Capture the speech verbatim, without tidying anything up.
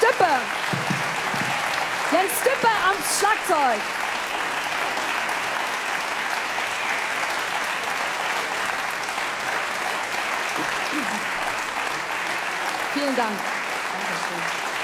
Stippe. Jens Stippe am Schlagzeug. Vielen Dank. Dankeschön.